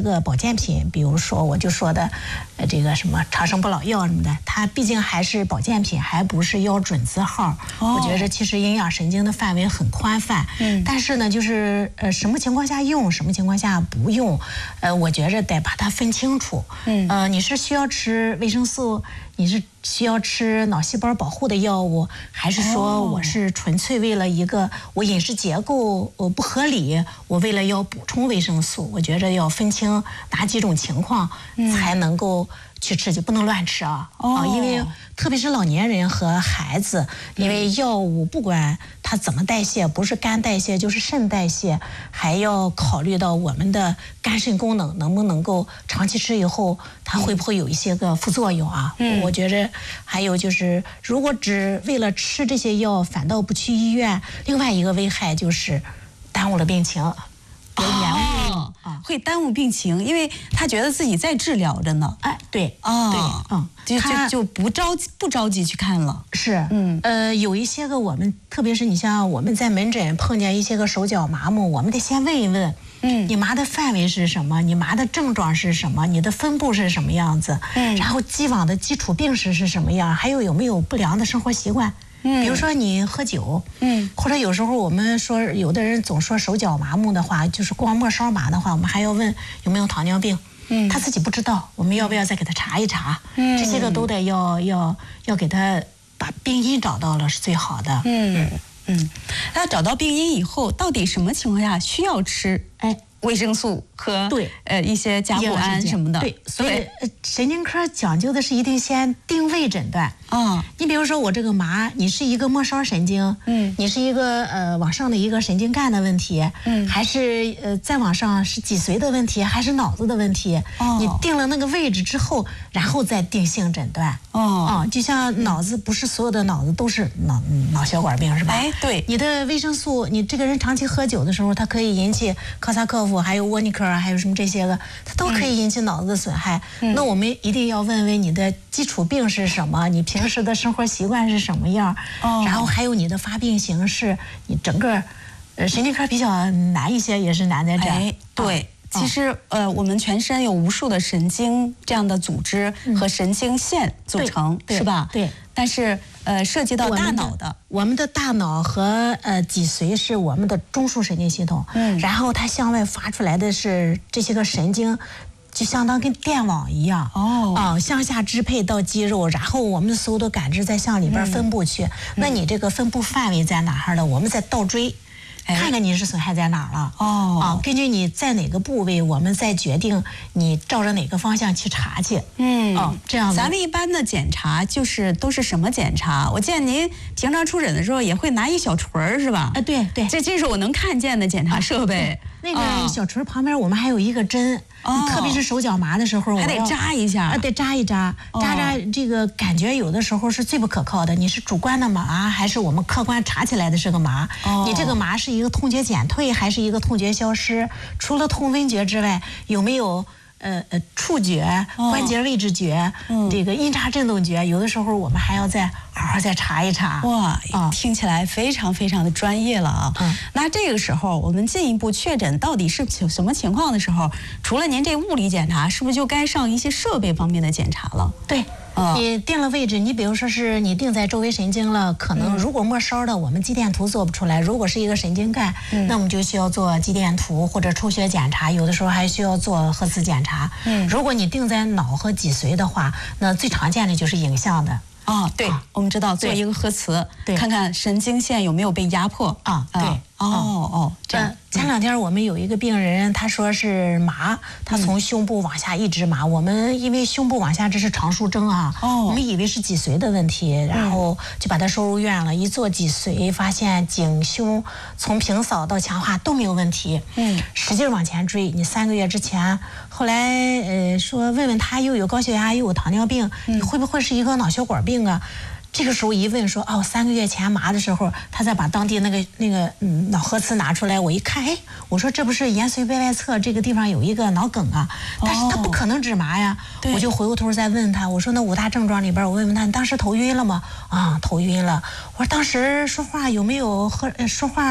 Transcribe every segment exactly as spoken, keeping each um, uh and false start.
个保健品，比如说我就说的，呃，这个什么长生不老药什么的，它毕竟还是保健品，还不是药准字号。哦、我觉得其实营养神经的范围很宽泛。嗯。但是呢，就是呃，什么情况下用，什么情况下不用，呃，我觉着得把它分清楚。嗯。呃，你是需要吃维生素，你是需要吃脑细胞保护的药物，还是说我是纯粹为了一个我饮食结构呃不合理，我为了要补充维生素，我觉着要分清哪几种情况才能够去吃，就不能乱吃啊。啊，因为特别是老年人和孩子，因为药物不管它怎么代谢，不是肝代谢就是肾代谢，还要考虑到我们的肝肾功能能不能够长期吃以后，它会不会有一些个副作用啊？嗯，我觉着还有就是，如果只为了吃这些药，反倒不去医院，另外一个危害就是耽误了病情。有延误哦、啊，会耽误病情，因为他觉得自己在治疗着呢。 哎，对， 哦， 对，嗯， 就就就不着急不着急去看了。 是，嗯，呃，有一些个我们，特别是你像我们在门诊碰见一些个手脚麻木，我们得先问一问，嗯，你麻的范围是什么？你麻的症状是什么？你的分布是什么样子？嗯，然后既往的基础病史是什么样？还有有没有不良的生活习惯？嗯，比如说你喝酒，嗯，或者有时候我们说有的人总说手脚麻木的话，就是光末梢麻的话，我们还要问有没有糖尿病，嗯，他自己不知道，我们要不要再给他查一查？嗯，这些个都得要要要给他把病因找到了是最好的。 嗯嗯，那找到病因以后，到底什么情况下需要吃？哎。维生素和对呃一些甲钴胺什么的， 对，所以呃神经科讲究的是一定先定位诊断啊。你比如说我这个麻，你是一个末梢神经，嗯，你是一个呃往上的一个神经干的问题，嗯，还是呃再往上是脊髓的问题，还是脑子的问题？哦，你定了那个位置之后，然后再定性诊断。哦，啊，就像脑子不是所有的脑子都是脑脑血管病是吧？ 哎，对， 你的维生素，你这个人长期喝酒的时候，它可以引起科萨科。还有沃尼克还有什么这些个，它都可以引起脑子的损害。嗯、那我们一定要问问你的基础病是什么，你平时的生活习惯是什么样，哦、然后还有你的发病形式，你整个，呃，神经科比较难一些，也是难在这儿。 哎，对。其实，呃，我们全身有无数的神经这样的组织和神经线组成， 嗯、 是吧？ 对。 但是，呃，涉及到大脑的， 我们的大脑和呃脊髓是我们的中枢神经系统，嗯，然后它向外发出来的是这些个神经，就相当跟电网一样，哦，啊、呃，向下支配到肌肉，然后我们所有的感知再向里边分布去。嗯、那你这个分布范围在哪儿呢？我们再倒追。看看你是损害在哪儿了哦，啊，根据你在哪个部位，我们再决定你照着哪个方向去查去。嗯，哦，这样。 咱们一般的检查就是都是什么检查？我见您平常出诊的时候也会拿一小锤儿，是吧？ 啊，对对， 这这是我能看见的检查设备。 啊、那个小锤旁边我们还有一个针。哦，特别是手脚麻的时候， 还得扎一下， 啊，得扎一扎，扎扎这个感觉有的时候是最不可靠的。你是主观的麻，还是我们客观查起来的是个麻？哦，你这个麻是一个痛觉减退，还是一个痛觉消失？除了痛温觉之外，有没有呃呃触觉、关节位置觉、哦、这个音叉振动觉？有的时候我们还要再好好再查一查。 哇，哦、听起来非常非常的专业了啊！嗯，那这个时候我们进一步确诊到底是什么情况的时候，除了您这物理检查，是不是就该上一些设备方面的检查了？ 对。你定了位置，你比如说是你定在周围神经了，可能如果末梢的，我们肌电图做不出来；如果是一个神经干，嗯、那我们就需要做肌电图或者抽血检查，有的时候还需要做核磁检查。嗯，如果你定在脑和脊髓的话，那最常见的就是影像的。 哦，对，啊、我们知道做一个核磁，看看神经线有没有被压迫啊。对， 哦哦，这样。 前两天我们有一个病人，他说是麻，他从胸部往下一直麻。嗯、我们因为胸部往下这是常数征啊，哦、我们以为是脊髓的问题，然后就把他收入院了。一做脊髓，发现颈胸从平扫到强化都没有问题。嗯，使劲往前追，你三个月之前，后来呃说问问他又有高血压又有糖尿病，嗯、你会不会是一个脑血管病啊？这个时候一问说哦，三个月前麻的时候，他再把当地那个那个嗯脑核磁拿出来，我一看，哎，我说这不是延髓背外侧这个地方有一个脑梗啊，但是他不可能止麻呀，哦、我就回过头再问他，我说那五大症状里边，我问问他，你当时头晕了吗？啊，头晕了。我说当时说话有没有喝说话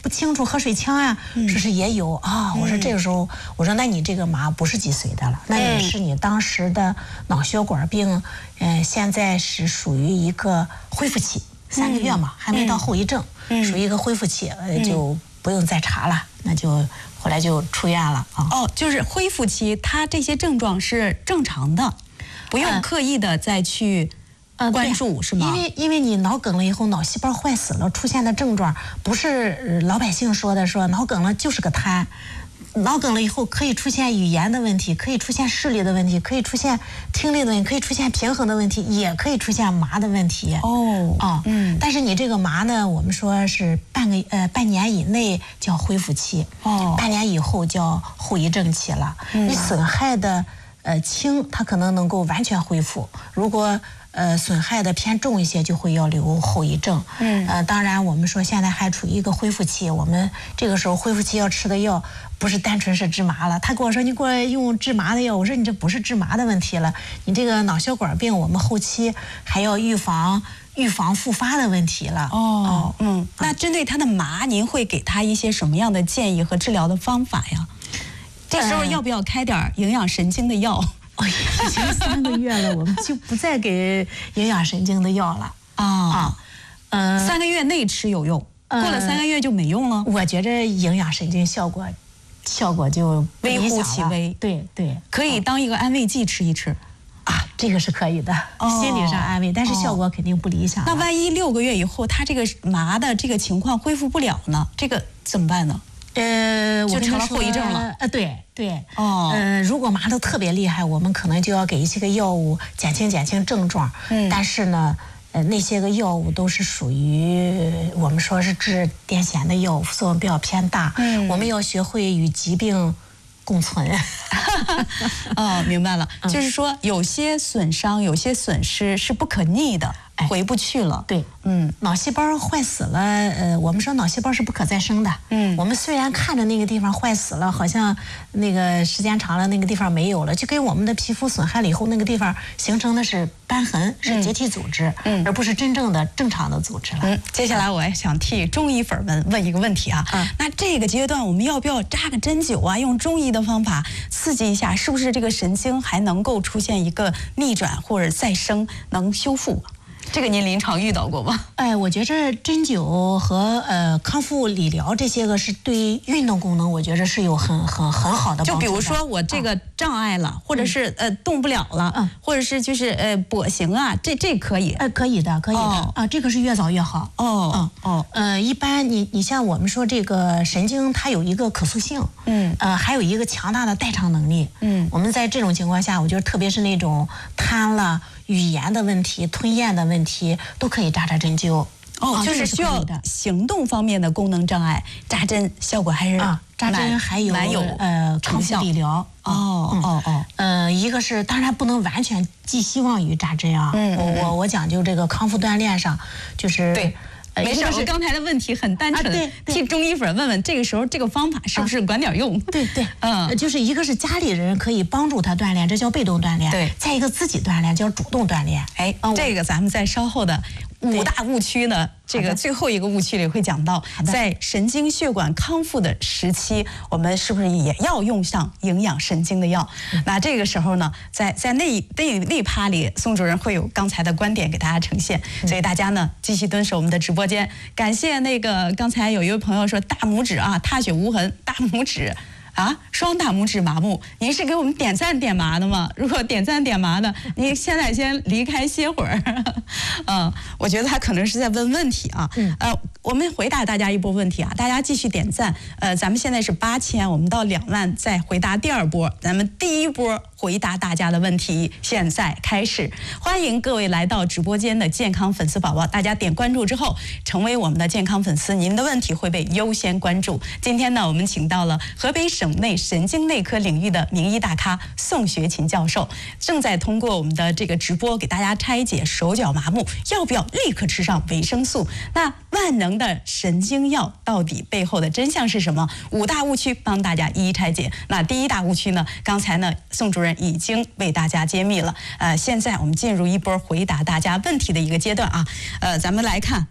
不清楚，喝水呛呀、啊，嗯、说是也有啊。我说这个时候，我说那你这个麻不是脊髓的了，那你是你当时的脑血管病，嗯、呃，现在是属于一个恢复期，三个月嘛，嗯、还没到后遗症，嗯、属于一个恢复期，呃，就不用再查了，那就后来就出院了啊。 哦，就是恢复期，它这些症状是正常的，不用刻意的再去。呃，关注是吗？ 因为因为你脑梗了以后，脑细胞坏死了，出现的症状不是老百姓说的说脑梗了就是个瘫，脑梗了以后可以出现语言的问题，可以出现视力的问题，可以出现听力的问题，可以出现平衡的问题，也可以出现麻的问题。 哦， 啊、哦，嗯，但是你这个麻呢，我们说是半个呃半年以内叫恢复期，哦，半年以后叫后遗症期了。嗯、你损害的呃轻，它可能能够完全恢复，如果呃，损害的偏重一些，就会要留后遗症。嗯，呃，当然，我们说现在还处于一个恢复期，我们这个时候恢复期要吃的药，不是单纯是治麻了。他跟我说你给我用治麻的药，我说你这不是治麻的问题了，你这个脑血管病，我们后期还要预防预防复发的问题了。 哦，嗯，嗯那针对他的麻，您会给他一些什么样的建议和治疗的方法呀？这时候要不要开点营养神经的药？ 哎呀，已经三个月了，我们就不再给营养神经的药了啊。啊， 呃，三个月内吃有用，过了三个月就没用了。 我觉着营养神经效果效果就微乎其微。 对对， 可以当一个安慰剂吃一吃啊，这个是可以的，哦、心理上安慰，但是效果肯定不理想。 那万一六个月以后他这个麻的这个情况恢复不了呢？这个怎么办呢？ 呃， 就成了后遗症了。 呃，对对， 哦， 呃，如果麻得特别厉害，我们可能就要给一些个药物减轻减轻症状。嗯，但是呢，呃，那些个药物都是属于我们说是治癫痫的药物，作用比较偏大。嗯，我们要学会与疾病共存。 哦，明白了，嗯、就是说有些损伤、有些损失是不可逆的。回不去了。 对，嗯，脑细胞坏死了，呃，我们说脑细胞是不可再生的。嗯，我们虽然看着那个地方坏死了，好像那个时间长了那个地方没有了，就跟我们的皮肤损害了以后，那个地方形成的是瘢痕，是结缔组织，嗯，而不是真正的正常的组织了。 嗯，接下来我也想替中医粉们问一个问题啊，嗯、那这个阶段我们要不要扎个针灸啊？用中医的方法刺激一下，是不是这个神经还能够出现一个逆转或者再生，能修复？这个您临床遇到过吗？ 哎，我觉着针灸和呃康复理疗这些个是对运动功能，我觉着是有很很很好的帮助的。 就比如说我这个障碍了，啊、或者是呃动不了了，嗯，或者是就是呃跛行啊，这这可以？ 呃，可以的，可以的、哦、啊，这个是越早越好。 哦，嗯哦，呃，一般你你像我们说这个神经，它有一个可塑性，嗯，呃，还有一个强大的代偿能力，嗯，我们在这种情况下，我觉得特别是那种瘫了。语言的问题、吞咽的问题都可以扎扎针灸。 哦，啊、就是需要行动方面的功能障碍，扎针效果还是啊，扎针还有蛮有呃康复理疗。 哦哦哦， 嗯、呃，一个是当然不能完全寄希望于扎针啊。嗯，我我我讲究这个康复锻炼上，就是对。没事，我刚才的问题很单纯，啊、对对替中医粉问问，这个时候这个方法是不是管点用？ 啊、对对，嗯，就是一个是家里人可以帮助他锻炼，这叫被动锻炼； 对， 再一个自己锻炼叫主动锻炼。 哎，嗯、这个咱们在稍后的五大误区呢，这个最后一个误区里会讲到，在神经血管康复的时期，我们是不是也要用上营养神经的药？嗯、那这个时候呢，在在那那那趴里，宋主任会有刚才的观点给大家呈现，嗯、所以大家呢继续蹲守我们的直播间。感谢那个刚才有一位朋友说大拇指啊，踏雪无痕，大拇指。啊，双大拇指麻木，您是给我们点赞点麻的吗？如果点赞点麻的，您现在先离开歇会儿。嗯，我觉得他可能是在问问题啊。嗯。呃，我们回答大家一波问题啊，大家继续点赞。呃，咱们现在是八千，我们到两万再回答第二波。咱们第一波回答大家的问题，现在开始。欢迎各位来到直播间的健康粉丝宝宝，大家点关注之后成为我们的健康粉丝，您的问题会被优先关注。今天呢，我们请到了河北省省内神经内科领域的名医大咖宋学勤教授，正在通过我们的这个直播给大家拆解手脚麻木要不要立刻吃上维生素。那万能的神经药到底背后的真相是什么？五大误区帮大家一一拆解。那第一大误区呢，刚才呢宋主任已经为大家揭秘了。呃，现在我们进入一波回答大家问题的一个阶段啊。呃，咱们来看。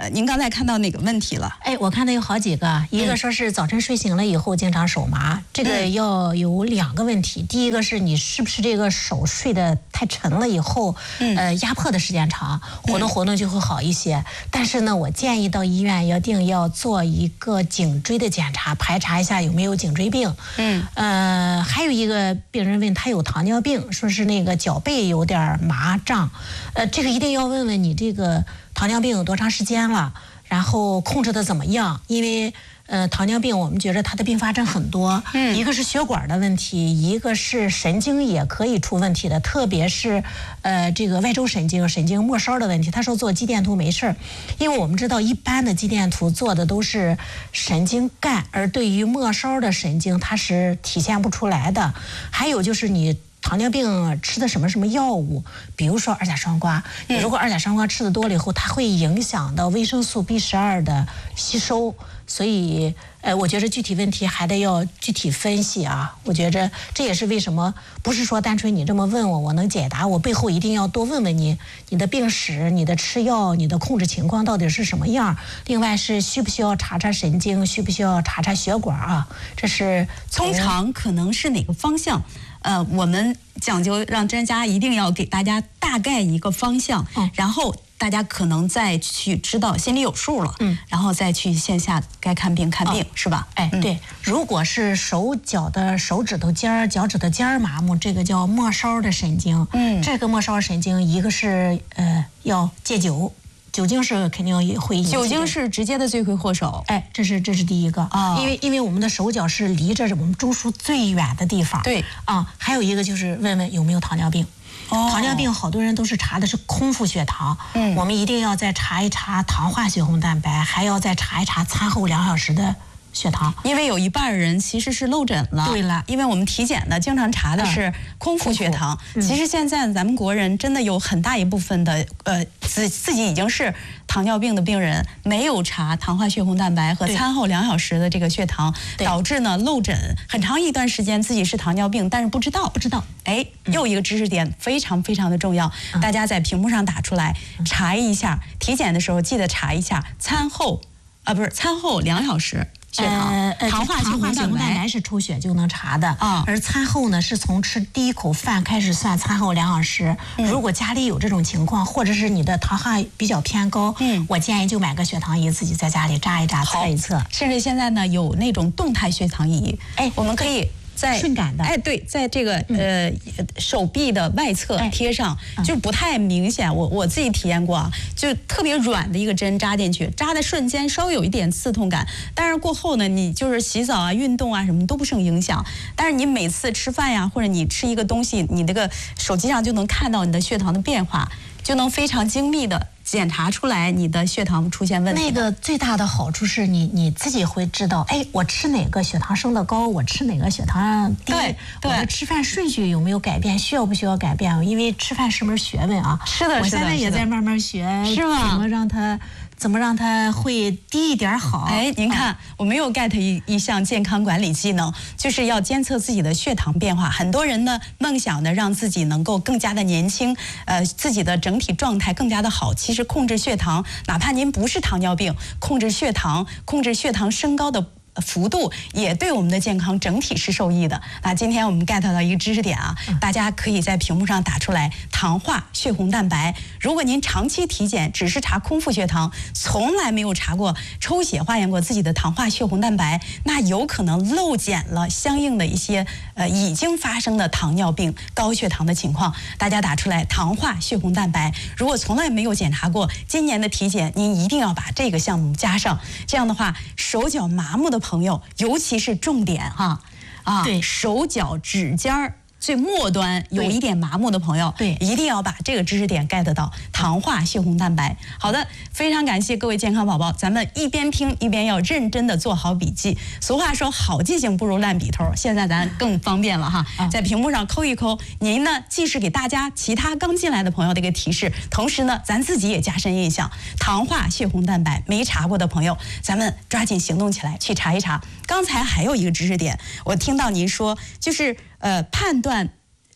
呃，您刚才看到哪个问题了？ 哎，我看到有好几个，一个说是早晨睡醒了以后经常手麻，嗯、这个要有两个问题。第一个是你是不是这个手睡得太沉了以后，嗯、呃，压迫的时间长，活动活动就会好一些。嗯、但是呢，我建议到医院一定要做一个颈椎的检查，排查一下有没有颈椎病。嗯，呃，还有一个病人问他有糖尿病，说是那个脚背有点麻胀，呃，这个一定要问问你这个糖尿病有多长时间了，然后控制的怎么样？因为呃，糖尿病我们觉得它的并发症很多，嗯，一个是血管的问题，一个是神经也可以出问题的，特别是呃这个外周神经、神经末梢的问题。他说做肌电图没事儿，因为我们知道一般的肌电图做的都是神经干，而对于末梢的神经它是体现不出来的。还有就是你糖尿病吃的什么什么药物，比如说二甲双胍，你如果二甲双胍吃的多了以后，它会影响到维生素 B 十二的吸收，所以呃，我觉得具体问题还得要具体分析啊。我觉着这也是为什么不是说单纯你这么问我，我能解答，我背后一定要多问问你，你的病史、你的吃药、你的控制情况到底是什么样。另外是需不需要查查神经，需不需要查查血管啊？这是通常可能是哪个方向？呃，我们讲究让专家一定要给大家大概一个方向，嗯、然后大家可能再去知道心里有数了，嗯，然后再去线下该看病看病，哦、是吧？ 哎，嗯、对，如果是手脚的手指头尖儿、脚趾头尖儿麻木，这个叫末梢的神经，嗯，这个末梢神经一个是呃要戒酒。酒精是肯定也会引起的， 酒精是直接的罪魁祸首。 哎，这是这是第一个啊，因为因为我们的手脚是离着我们中枢最远的地方。 对啊，还有一个就是问问有没有糖尿病。哦、糖尿病好多人都是查的是空腹血糖，嗯，我们一定要再查一查糖化血红蛋白，还要再查一查餐后两小时的血糖， 因为有一半人其实是漏诊了。 对了， 因为我们体检呢经常查的是空腹血糖，嗯、其实现在咱们国人真的有很大一部分的呃自自己已经是糖尿病的病人，没有查糖化血红蛋白和餐后两小时的这个血糖，导致呢漏诊很长一段时间自己是糖尿病，但是不知道不知道。 哎，又一个知识点非常非常的重要，嗯、大家在屏幕上打出来，查一下，体检的时候记得查一下餐后啊不是餐后两小时。血糖、 呃、 糖化血红蛋白是抽血就能查的啊，而餐后呢是从吃第一口饭开始算餐后两小时。嗯、如果家里有这种情况，或者是你的糖化比较偏高，嗯，我建议就买个血糖仪，自己在家里扎一扎、测一测。 甚至现在呢有那种动态血糖仪，哎，我们可以。在顺感的， 哎，对，在这个呃手臂的外侧贴上，哎、就不太明显。我我自己体验过啊，就特别软的一个针扎进去，扎的瞬间稍微有一点刺痛感，但是过后呢，你就是洗澡啊、运动啊什么都不受影响。但是你每次吃饭呀，或者你吃一个东西，你这个手机上就能看到你的血糖的变化，就能非常精密的检查出来你的血糖出现问题。 那个最大的好处是你你自己会知道，哎，我吃哪个血糖升得高，我吃哪个血糖低， 对对， 我的吃饭顺序有没有改变，需要不需要改变？因为吃饭是门学问啊。 是的， 我现在也在慢慢学， 是吗？ 怎么让它怎么让它会低一点好？ 哎，您看，啊、我们又 get 一一项健康管理技能，就是要监测自己的血糖变化。很多人呢梦想的让自己能够更加的年轻，呃，自己的整体状态更加的好。其实控制血糖，哪怕您不是糖尿病，控制血糖，控制血糖升高的幅度也对我们的健康整体是受益的。那今天我们 get 到一个知识点啊，大家可以在屏幕上打出来糖化血红蛋白。如果您长期体检只是查空腹血糖，从来没有查过抽血化验过自己的糖化血红蛋白，那有可能漏检了相应的一些呃已经发生的糖尿病高血糖的情况。大家打出来糖化血红蛋白，如果从来没有检查过，今年的体检您一定要把这个项目加上。这样的话，手脚麻木的朋友，尤其是重点哈啊， 对， 手脚指尖儿最末端有一点麻木的朋友， 对， 一定要把这个知识点 get 到糖化血红蛋白。好的，非常感谢各位健康宝宝，咱们一边听一边要认真的做好笔记。俗话说好记性不如烂笔头，现在咱更方便了哈，在屏幕上抠一抠。您呢，既是给大家其他刚进来的朋友的一个提示，同时呢，咱自己也加深印象。糖化血红蛋白没查过的朋友，咱们抓紧行动起来去查一查。刚才还有一个知识点，我听到您说就是。呃，判断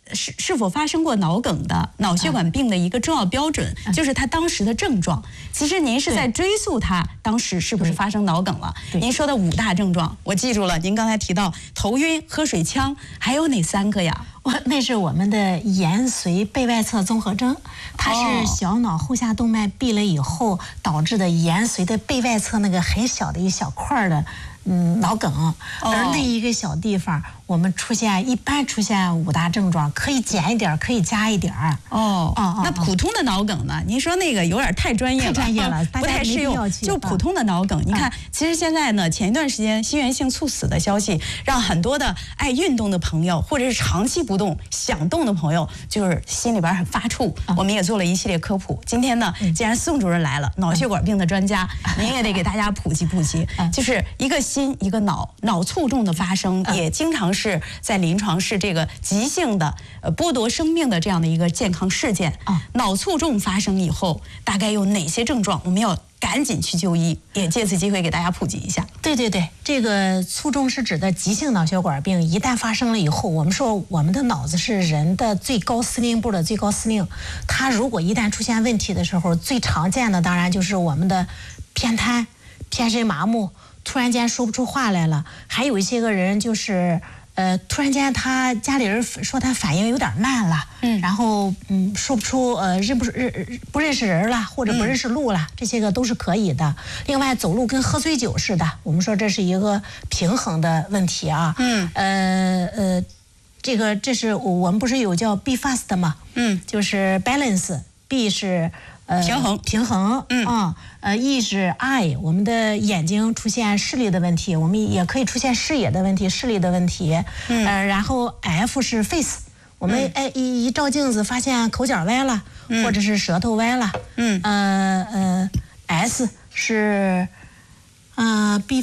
是是否发生过脑梗的脑血管病的一个重要标准，嗯、就是他当时的症状。其实您是在追溯他当时是不是发生脑梗了？您说的五大症状，我记住了。您刚才提到头晕、喝水呛，还有哪三个呀？ 我那是我们的延髓背外侧综合征，它是小脑后下动脉闭了以后导致的延髓的背外侧那个很小的一小块的。嗯，脑梗，而那一个小地方，我们出现一般出现五大症状，可以减一点，可以加一点。 哦哦，那普通的脑梗呢？您说那个有点太专业了， 太专业了， 不太适用。就普通的脑梗，你看，其实现在呢，前一段时间心源性猝死的消息，让很多的爱运动的朋友，或者是长期不动想动的朋友，就是心里边很发怵。我们也做了一系列科普。今天呢，既然宋主任来了，脑血管病的专家，您也得给大家普及普及，就是一个。心一个脑脑卒中的发生，也经常是在临床是这个急性的呃剥夺生命的这样的一个健康事件。啊，脑卒中发生以后，大概有哪些症状？我们要赶紧去就医，也借此机会给大家普及一下。 对对对，这个卒中是指的急性脑血管病，一旦发生了以后，我们说我们的脑子是人的最高司令部的最高司令，它如果一旦出现问题的时候，最常见的当然就是我们的偏瘫、偏身麻木。突然间说不出话来了，还有一些个人就是，呃，突然间他家里人说他反应有点慢了，嗯，然后嗯说不出呃认不认不认识人了，或者不认识路了，嗯、这些个都是可以的。另外走路跟喝醉酒似的，我们说这是一个平衡的问题啊，嗯，呃呃，这个这是我们不是有叫 be fast 吗？嗯，就是 balance，B 是。 呃，平衡， 平衡，嗯啊，呃 ，E 是 eye， 我们的眼睛出现视力的问题，我们也可以出现视野的问题、视力的问题，嗯，呃，然后 F 是 face， 我们哎一一照镜子发现口角歪了，嗯、或者是舌头歪了，嗯，呃呃 ，S 是，呃 be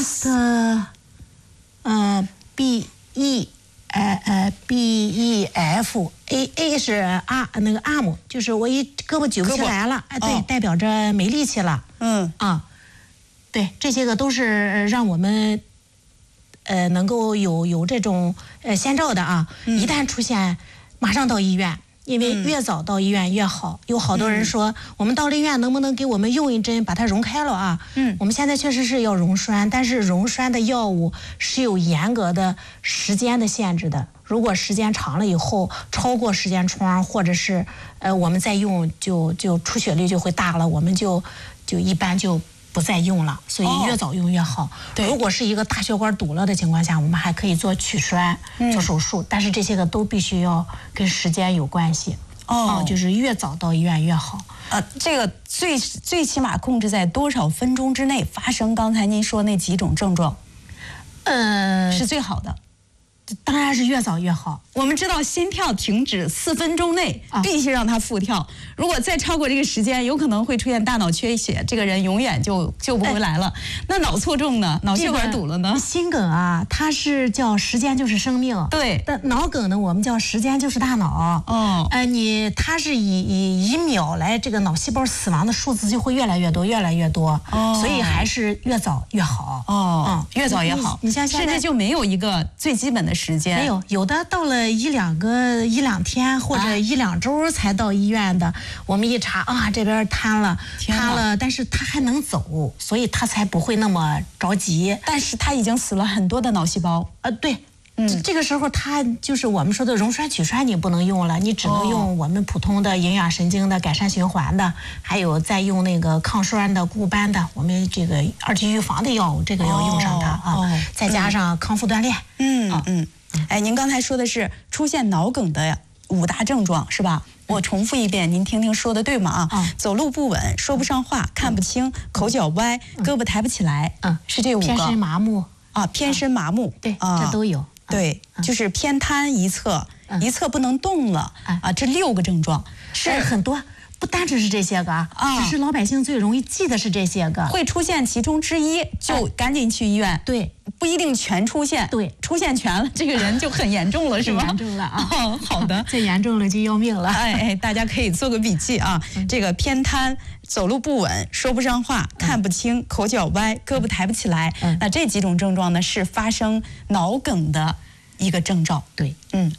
fast， 呃 B E。呃呃 ，B E F A A 是啊那个 arm， 就是我一胳膊举不起来了，哎，对，哦、代表着没力气了。嗯啊，对，这些个都是让我们呃能够有有这种呃先兆的啊，嗯、一旦出现，马上到医院。因为越早到医院越好，有好多人说，我们到了医院能不能给我们用一针把它溶开了啊？嗯，我们现在确实是要溶栓，但是溶栓的药物是有严格的时间的限制的。如果时间长了以后，超过时间窗，或者是呃我们再用就就出血率就会大了，我们就就一般就不再用了。所以越早用越好。对，如果是一个大血管堵了的情况下，我们还可以做取栓、做手术，但是这些个都必须要跟时间有关系。哦，就是越早到医院越好。 呃，这个最最起码控制在多少分钟之内发生刚才您说那几种症状，呃，是最好的。 当然是越早越好。 我们知道心跳停止四分钟内必须让它复跳，啊、如果再超过这个时间，有可能会出现大脑缺血，这个人永远就救不回来了。哎、那脑卒中呢？脑血管堵了呢？ 心梗啊，它是叫时间就是生命。 对。 但脑梗呢，我们叫时间就是大脑。哦。呃，你它是以以以秒来这个脑细胞死亡的数字就会越来越多，越来越多。哦。所以还是越早越好。 哦。嗯，越早越好。 你, 你像现在甚至就没有一个最基本的时间。 没有，有的到了一两个一两天或者一两周才到医院的，啊、我们一查啊，这边瘫了，瘫了，但是他还能走，所以他才不会那么着急。 但是他已经死了很多的脑细胞。 呃，对。嗯，这个时候他就是我们说的溶栓取栓你不能用了，你只能用我们普通的营养神经的改善循环的，还有再用那个抗栓的固斑的，我们这个二级预防的药物，这个要用上它啊，哦、再加上康复锻炼。 嗯啊嗯，哎，您刚才说的是出现脑梗的五大症状是吧？我重复一遍，您听听说的对吗？啊，嗯、走路不稳，说不上话，看不清，口角歪，嗯、胳膊抬不起来，嗯，是这五个。 偏身麻木啊，偏身麻木， 对，啊、这都有。 对，就是偏瘫一侧，嗯、一侧不能动了，嗯、啊，这六个症状是很多，不单只是这些个啊，只是老百姓最容易记的是这些个， 会出现其中之一就赶紧去医院， 对， 不一定全出现， 对， 出现全了，这个人就很严重了，是吧？ 严重了啊！ 哦，好的， 最严重了就要命了。 哎哎，大家可以做个笔记啊，嗯、这个偏瘫。走路不稳，说不上话，看不清，嗯、口角歪，胳膊抬不起来，嗯、那这几种症状呢，是发生脑梗的一个征兆。 对， 嗯啊，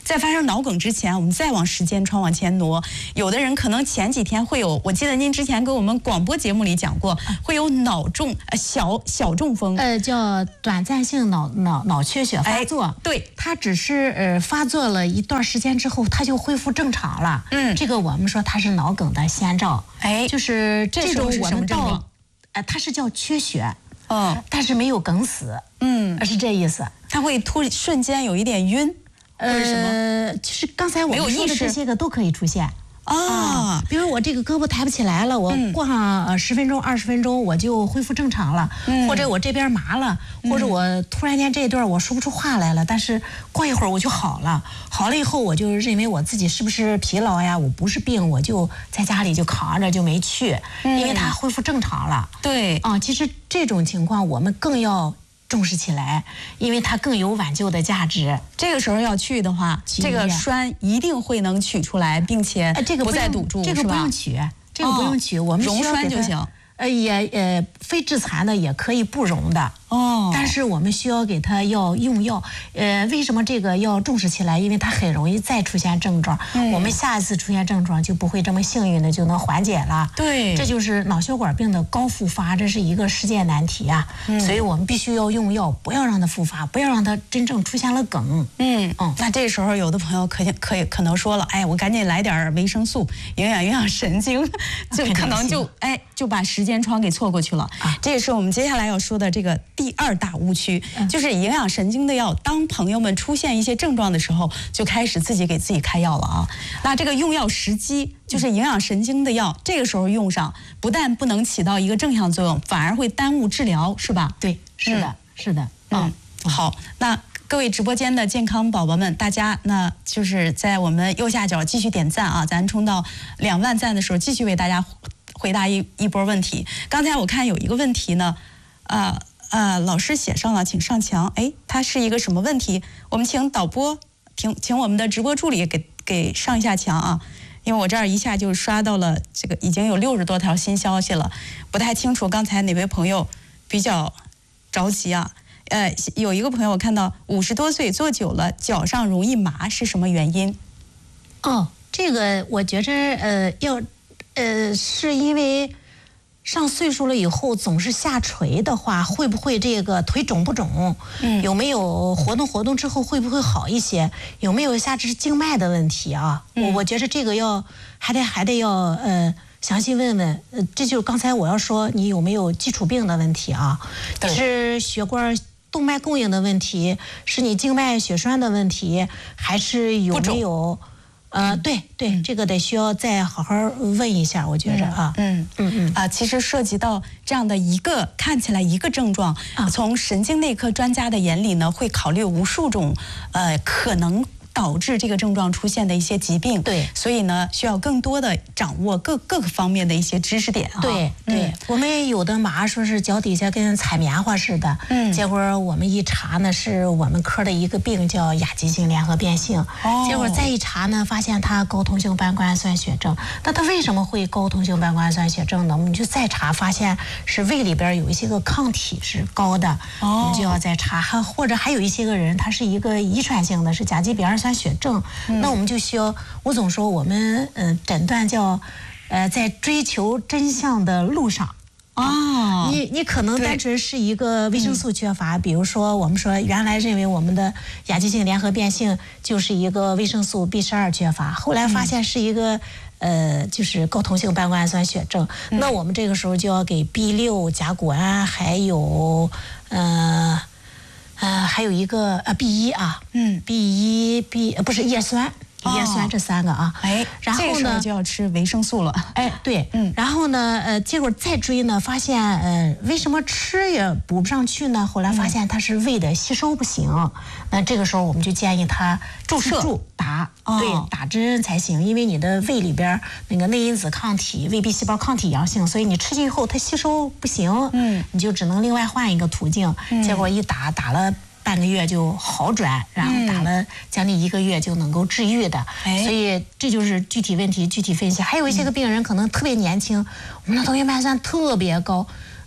在发生脑梗之前，我们再往时间窗往前挪，有的人可能前几天会有，我记得您之前给我们广播节目里讲过，会有脑中呃小小中风， 呃，叫短暂性脑脑脑缺血发作。 哎、对， 它只是呃发作了一段时间之后，它就恢复正常了。嗯，这个我们说它是脑梗的先兆。哎，就是这种我们到，呃，它是叫缺血。嗯，但是没有梗死。嗯，是这意思。 它会突瞬间有一点晕。 呃，其实刚才我们说的这些个都可以出现啊， 比如我这个胳膊抬不起来了，我过上呃十分钟、二十分钟我就恢复正常了，或者我这边麻了，或者我突然间这一段我说不出话来了，但是过一会儿我就好了，好了以后我就认为我自己是不是疲劳呀？我不是病，我就在家里就扛着就没去，因为它恢复正常了。 对啊，其实这种情况我们更要重视起来，因为它更有挽救的价值。 这个时候要去的话，这个栓一定会能取出来，并且不再堵住， 这个不用取，这个不用取，我们溶栓就行。 呃，也呃，非致残的也可以不溶的哦，但是我们需要给它要用药。呃，为什么这个要重视起来？因为它很容易再出现症状，嗯、我们下一次出现症状就不会这么幸运的就能缓解了。 对， 这就是脑血管病的高复发，这是一个世界难题啊。嗯、所以我们必须要用药，不要让它复发，不要让它真正出现了梗。 嗯嗯，那这时候有的朋友可可以可能说了，哎，我赶紧来点维生素，营养营养神经，就可能就哎就把时间。时间窗给错过去了，啊、这也是我们接下来要说的这个第二大误区，嗯、就是营养神经的药。当朋友们出现一些症状的时候，就开始自己给自己开药了啊。那这个用药时机，就是营养神经的药，这个时候用上，不但不能起到一个正向作用，反而会耽误治疗，是吧？ 对，是的，嗯、是的。 嗯，嗯好，那。各位直播间的健康宝宝们，大家那就是在我们右下角继续点赞啊！咱冲到两万赞的时候，继续为大家回答一一波问题。刚才我看有一个问题呢，呃呃，老师写上了，请上墙。哎，它是一个什么问题？我们请导播，请请我们的直播助理给给上一下墙啊！因为我这儿一下就刷到了这个已经有六十多条新消息了，不太清楚刚才哪位朋友比较着急啊。呃，有一个朋友我看到五十多岁坐久了脚上容易麻，是什么原因？ 哦，这个我觉着呃要呃是因为上岁数了以后总是下垂的话，会不会这个腿肿不肿？嗯，有没有活动活动之后会不会好一些？有没有下肢静脉的问题啊？嗯、我我觉着这个要还得还得要呃。详细问问，呃，这就是刚才我要说你有没有基础病的问题啊？你是血管动脉供应的问题，是你静脉血栓的问题，还是有没有？呃，对对，嗯、这个得需要再好好问一下，我觉着啊， 嗯嗯嗯啊，其实涉及到这样的一个看起来一个症状，啊、从神经内科专家的眼里呢，会考虑无数种呃可能。导致这个症状出现的一些疾病， 对， 所以呢，需要更多的掌握各各个方面的一些知识点啊。 对对，嗯、我们有的麻说是脚底下跟踩棉花似的，嗯，结果我们一查呢，是我们科的一个病叫亚急性联合变性，哦，结果再一查呢，发现它高酮性半胱氨酸血症。那它为什么会高酮性半胱氨酸血症呢？我们就再查，发现是胃里边有一些个抗体是高的，哦，我们就要再查，还或者还有一些个人，他是一个遗传性的，是甲基丙二酸血症，嗯、那我们就需要，我总说我们嗯、呃、诊断叫，呃在追求真相的路上。哦，你你可能单纯是一个维生素缺乏，比如说我们说原来认为我们的亚急性联合变性就是一个维生素 B 十二缺乏，后来发现是一个、嗯、呃就是高酮性半胱氨酸血症，嗯、那我们这个时候就要给 B 六 甲钴胺还有呃。呃，还有一个呃 B 一啊，嗯 ，B 一 B 不是叶酸，叶酸这三个啊， 哎， 然后呢， 这个时候就要吃维生素了， 哎，对，嗯，然后呢，呃，结果再追呢，发现呃，为什么吃也补不上去呢？后来发现它是胃的吸收不行，那这个时候我们就建议他注射注打，对，打针才行，因为你的胃里边那个内因子抗体、胃壁细胞抗体阳性，所以你吃进以后它吸收不行，嗯，你就只能另外换一个途径，结果一打打了。半个月就好转，然后打了将近一个月就能够治愈的，嗯、所以这就是具体问题具体分析。还有一些个病人可能特别年轻，我们的酮性半氨酸特别高，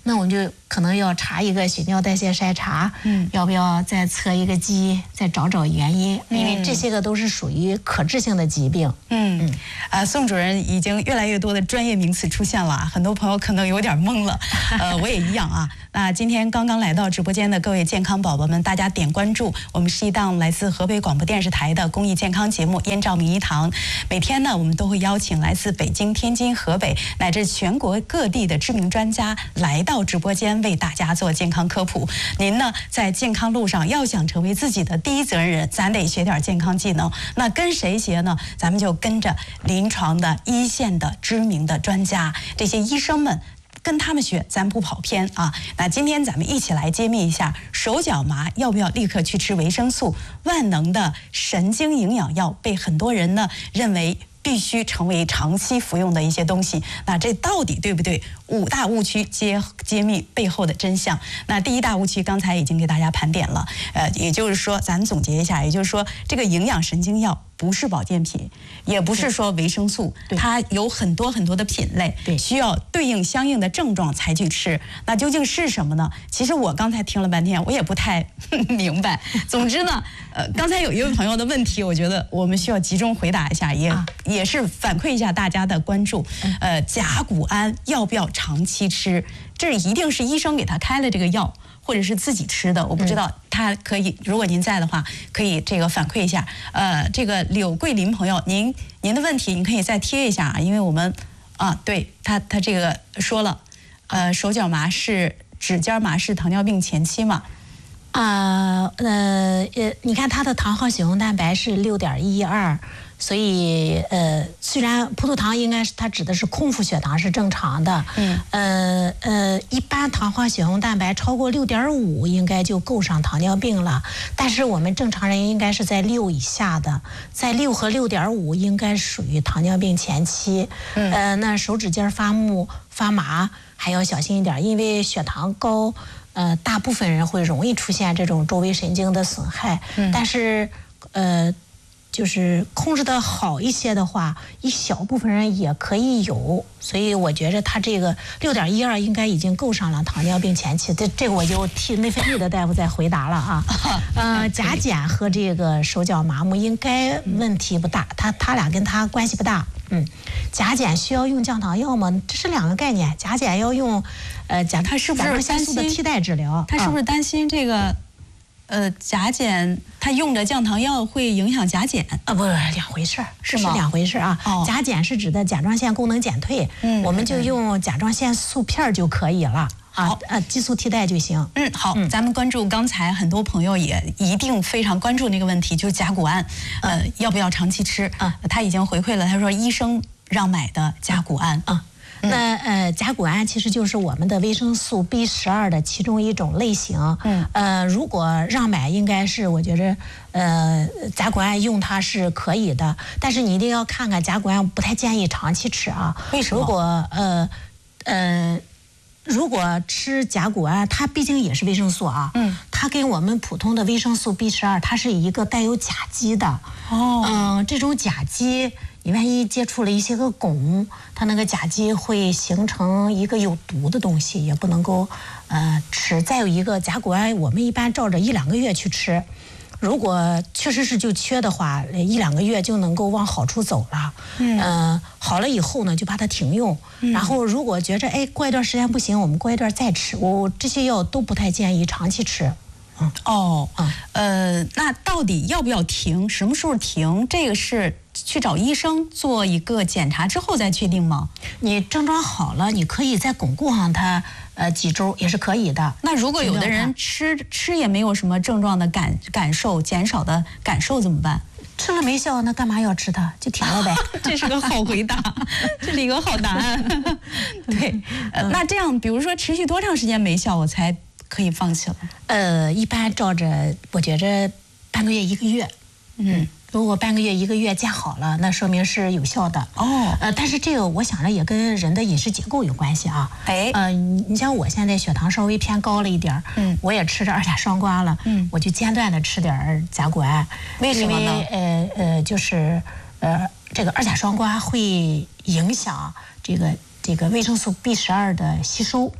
那我们就可能要查一个血尿代谢筛查，嗯，要不要再测一个肌，再找找原因，因为这些个都是属于可治性的疾病。 嗯，嗯啊，宋主任已经越来越多的专业名词出现了，很多朋友可能有点懵了，呃，我也一样啊。那今天刚刚来到直播间的各位健康宝宝们，大家点关注，我们是一档来自河北广播电视台的公益健康节目《燕赵名医堂》。每天呢，我们都会邀请来自北京、天津、河北乃至全国各地的知名专家来到直播间为大家做健康科普。您呢，在健康路上要想成为自己的第一责任人，咱得学点健康技能。那跟谁学呢？咱们就跟着临床的一线的知名的专家，这些医生们。跟他们学，咱不跑偏啊！那今天咱们一起来揭秘一下手脚麻要不要立刻去吃维生素。万能的神经营养药被很多人呢认为必须成为长期服用的一些东西，那这到底对不对？五大误区揭揭秘背后的真相。那第一大误区刚才已经给大家盘点了，呃，也就是说，咱总结一下，也就是说，这个营养神经药不是保健品，也不是说维生素，它有很多很多的品类，需要对应相应的症状才去吃。那究竟是什么呢？其实我刚才听了半天，我也不太明白。总之呢，呃，刚才有一位朋友的问题，我觉得我们需要集中回答一下，也、啊、也是反馈一下大家的关注。呃，甲钴胺要不要长期吃？这一定是医生给他开了这个药，或者是自己吃的，我不知道。他可以，如果您在的话，可以这个反馈一下。呃，这个柳桂林朋友，您您的问题您可以再贴一下啊，因为我们啊，对他他这个说了，呃，手脚麻是指尖麻是糖尿病前期嘛？ 啊呃呃，你看他的糖化血红蛋白是六点一二。所以，呃，虽然葡萄糖应该是它指的是空腹血糖是正常的，嗯，呃呃，一般糖化血红蛋白超过六点五应该就够上糖尿病了。但是我们正常人应该是在六以下的，在六和六点五应该属于糖尿病前期。嗯，呃，那手指尖发木发麻还要小心一点，因为血糖高，呃，大部分人会容易出现这种周围神经的损害。嗯，但是，呃。就是控制的好一些的话，一小部分人也可以有，所以我觉着他这个六点一二应该已经够上了糖尿病前期。这这个我就替内分泌的大夫再回答了啊。呃，甲减和这个手脚麻木应该问题不大，他他俩跟他关系不大。嗯，甲减需要用降糖药吗？这是两个概念。甲减要用，呃，甲他是不是甲状腺素的替代治疗？ 他是不是担心这个？呃，甲减它用的降糖药会影响甲减啊？不是两回事儿， 是吗？ 是两回事啊。 哦， 甲减是指的甲状腺功能减退，嗯，我们就用甲状腺素片就可以了。 好， 呃，激素替代就行。 嗯，好，嗯、咱们关注刚才很多朋友也一定非常关注那个问题，就是甲钴胺，呃，嗯、要不要长期吃？嗯，他已经回馈了，他说医生让买的甲钴胺。 嗯。那呃，甲钴胺其实就是我们的维生素 B 十二的其中一种类型。嗯。呃，如果让买，应该是我觉着，呃，甲钴胺用它是可以的，但是你一定要看看甲钴胺，不太建议长期吃啊。 为什么？ 如果呃呃，如果吃甲钴胺，它毕竟也是维生素啊。嗯。它跟我们普通的维生素 B 十二，它是一个带有甲基的。哦。嗯、呃，这种甲基。你万一接触了一些个汞，它那个甲基会形成一个有毒的东西，也不能够呃吃。再有一个甲钴胺，我们一般照着一两个月去吃，如果确实是就缺的话，一两个月就能够往好处走了。嗯、呃，好了以后呢，就把它停用。嗯、然后如果觉着哎过一段时间不行，我们过一段再吃。我这些药都不太建议长期吃。 嗯、哦，嗯、呃，那到底要不要停？什么时候停？这个是去找医生做一个检查之后再确定吗？ 你症状好了，你可以再巩固上它呃几周也是可以的。 那如果有的人吃吃也没有什么症状的感感受，减少的感受怎么办？ 吃了没效，那干嘛要吃它？就停了呗。 这是个好回答，这是一个好答案。对、呃，那这样比如说持续多长时间没效，我才可以放弃了？ 呃，一般照着，我觉着半个月一个月。嗯。如果半个月一个月见好了，那说明是有效的哦。呃，但是这个我想着也跟人的饮食结构有关系啊。哎，呃，你你像我现在血糖稍微偏高了一点，嗯，我也吃着二甲双胍了，嗯，我就间断的吃点甲钴胺。 为什么呢？ 呃呃，就是呃，这个二甲双胍会影响这个这个维生素 B 十二的吸收。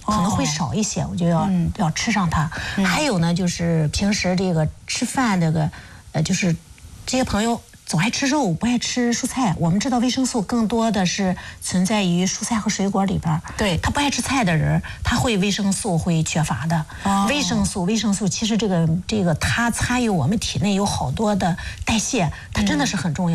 可能会少一些，我就要、嗯、要吃上它。嗯、还有呢，就是平时这个吃饭这个，呃，就是这些朋友总爱吃肉，不爱吃蔬菜。我们知道维生素更多的是存在于蔬菜和水果里边。 对， 他不爱吃菜的人，他会维生素会缺乏的。哦、维生素，维生素其实这个这个它参与我们体内有好多的代谢，它真的是很重要。